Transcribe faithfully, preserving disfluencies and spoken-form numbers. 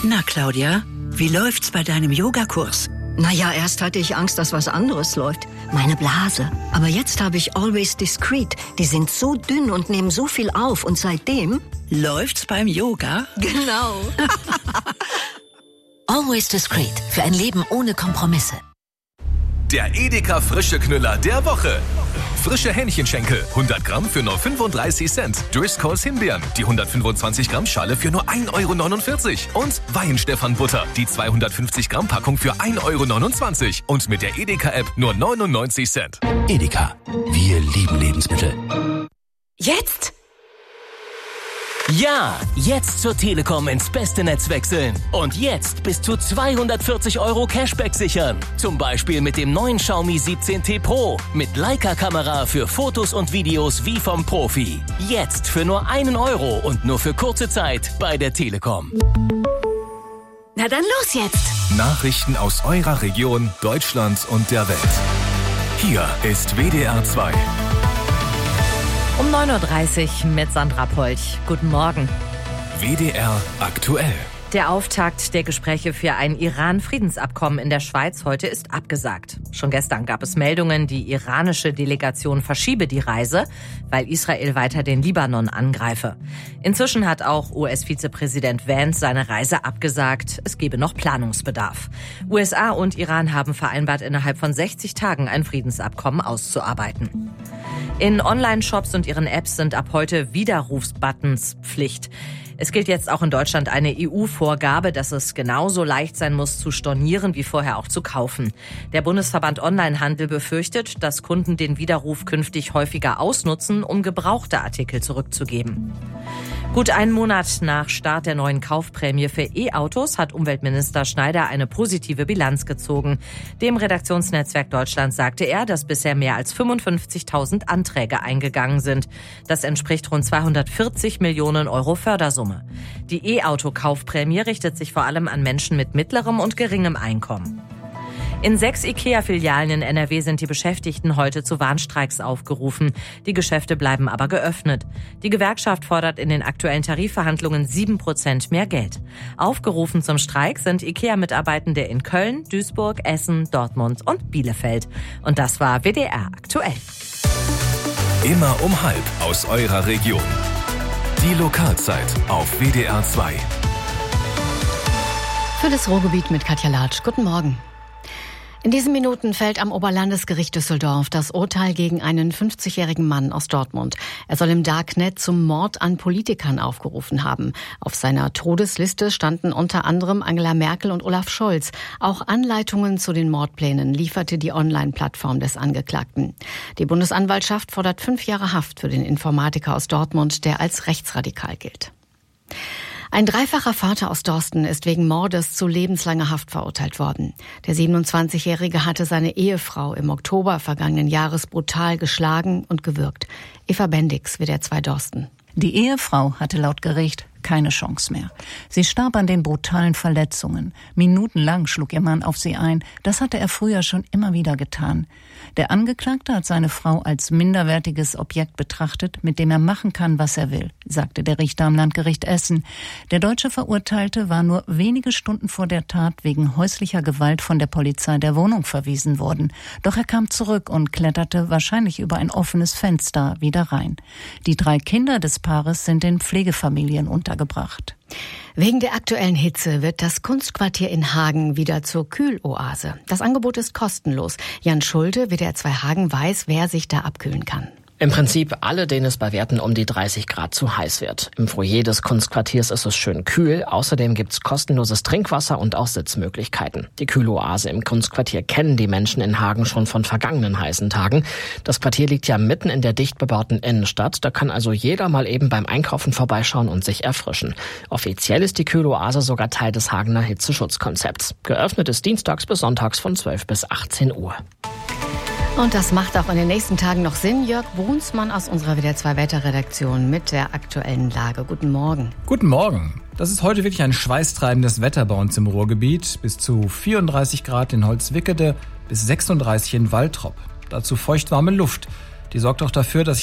Na, Claudia, wie läuft's bei deinem Yogakurs? Naja, erst hatte ich Angst, dass was anderes läuft. Meine Blase. Aber jetzt habe ich Always Discreet. Die sind so dünn und nehmen so viel auf. Und seitdem... Läuft's beim Yoga? Genau. Always Discreet. Für ein Leben ohne Kompromisse. Der Edeka Frische Knüller der Woche. Frische Hähnchenschenkel, hundert Gramm für nur fünfunddreißig Cent. Driscolls Himbeeren, die hundertfünfundzwanzig Gramm Schale für nur ein Euro neunundvierzig. Und Weihenstephan-Butter, die zweihundertfünfzig Gramm Packung für ein Euro neunundzwanzig. Und mit der Edeka-App nur neunundneunzig Cent. Edeka, wir lieben Lebensmittel. Jetzt? Ja, jetzt zur Telekom ins beste Netz wechseln. Und jetzt bis zu zweihundertvierzig Euro Cashback sichern. Zum Beispiel mit dem neuen Xiaomi siebzehn T Pro. Mit Leica-Kamera für Fotos und Videos wie vom Profi. Jetzt für nur einen Euro und nur für kurze Zeit bei der Telekom. Na dann los jetzt. Nachrichten aus eurer Region, Deutschland und der Welt. Hier ist W D R zwei. Um neun Uhr dreißig mit Sandra Polch. Guten Morgen. W D R aktuell. Der Auftakt der Gespräche für ein Iran-Friedensabkommen in der Schweiz heute ist abgesagt. Schon gestern gab es Meldungen, die iranische Delegation verschiebe die Reise, weil Israel weiter den Libanon angreife. Inzwischen hat auch U S-Vizepräsident Vance seine Reise abgesagt. Es gebe noch Planungsbedarf. U S A und Iran haben vereinbart, innerhalb von sechzig Tagen ein Friedensabkommen auszuarbeiten. In Online-Shops und ihren Apps sind ab heute Widerrufsbuttons Pflicht. Es gilt jetzt auch in Deutschland eine E U-Vorgabe, dass es genauso leicht sein muss zu stornieren wie vorher auch zu kaufen. Der Bundesverband Onlinehandel befürchtet, dass Kunden den Widerruf künftig häufiger ausnutzen, um gebrauchte Artikel zurückzugeben. Gut einen Monat nach Start der neuen Kaufprämie für E-Autos hat Umweltminister Schneider eine positive Bilanz gezogen. Dem Redaktionsnetzwerk Deutschland sagte er, dass bisher mehr als fünfundfünfzigtausend Anträge eingegangen sind. Das entspricht rund zweihundertvierzig Millionen Euro Fördersumme. Die E-Auto-Kaufprämie richtet sich vor allem an Menschen mit mittlerem und geringem Einkommen. In sechs IKEA-Filialen in N R W sind die Beschäftigten heute zu Warnstreiks aufgerufen. Die Geschäfte bleiben aber geöffnet. Die Gewerkschaft fordert in den aktuellen Tarifverhandlungen sieben Prozent mehr Geld. Aufgerufen zum Streik sind IKEA-Mitarbeitende in Köln, Duisburg, Essen, Dortmund und Bielefeld. Und das war W D R aktuell. Immer um halb aus eurer Region. Die Lokalzeit auf W D R zwei. Für das Ruhrgebiet mit Katja Latsch. Guten Morgen. In diesen Minuten fällt am Oberlandesgericht Düsseldorf das Urteil gegen einen fünfzigjährigen Mann aus Dortmund. Er soll im Darknet zum Mord an Politikern aufgerufen haben. Auf seiner Todesliste standen unter anderem Angela Merkel und Olaf Scholz. Auch Anleitungen zu den Mordplänen lieferte die Online-Plattform des Angeklagten. Die Bundesanwaltschaft fordert fünf Jahre Haft für den Informatiker aus Dortmund, der als rechtsradikal gilt. Ein dreifacher Vater aus Dorsten ist wegen Mordes zu lebenslanger Haft verurteilt worden. Der siebenundzwanzigjährige hatte seine Ehefrau im Oktober vergangenen Jahres brutal geschlagen und gewürgt. Eva Bendix, W D R zwei Dorsten. Die Ehefrau hatte laut Gericht keine Chance mehr. Sie starb an den brutalen Verletzungen. Minutenlang schlug ihr Mann auf sie ein. Das hatte er früher schon immer wieder getan. Der Angeklagte hat seine Frau als minderwertiges Objekt betrachtet, mit dem er machen kann, was er will, sagte der Richter am Landgericht Essen. Der deutsche Verurteilte war nur wenige Stunden vor der Tat wegen häuslicher Gewalt von der Polizei der Wohnung verwiesen worden. Doch er kam zurück und kletterte wahrscheinlich über ein offenes Fenster wieder rein. Die drei Kinder des Paares sind in Pflegefamilien untergebracht. Wegen der aktuellen Hitze wird das Kunstquartier in Hagen wieder zur Kühloase. Das Angebot ist kostenlos. Jan Schulte, W D R zwei Hagen, weiß, wer sich da abkühlen kann. Im Prinzip alle, denen es bei Werten um die dreißig Grad zu heiß wird. Im Foyer des Kunstquartiers ist es schön kühl. Außerdem gibt's kostenloses Trinkwasser und auch Sitzmöglichkeiten. Die Kühloase im Kunstquartier kennen die Menschen in Hagen schon von vergangenen heißen Tagen. Das Quartier liegt ja mitten in der dicht bebauten Innenstadt. Da kann also jeder mal eben beim Einkaufen vorbeischauen und sich erfrischen. Offiziell ist die Kühloase sogar Teil des Hagener Hitzeschutzkonzepts. Geöffnet ist dienstags bis sonntags von zwölf bis achtzehn Uhr. Und das macht auch in den nächsten Tagen noch Sinn. Jörg Brunsmann aus unserer W D R zwei Wetterredaktion mit der aktuellen Lage. Guten Morgen. Guten Morgen. Das ist heute wirklich ein schweißtreibendes Wetter bei uns im Ruhrgebiet. Bis zu vierunddreißig Grad in Holzwickede, bis sechsunddreißig in Waltrop. Dazu feuchtwarme Luft. Die sorgt auch dafür, dass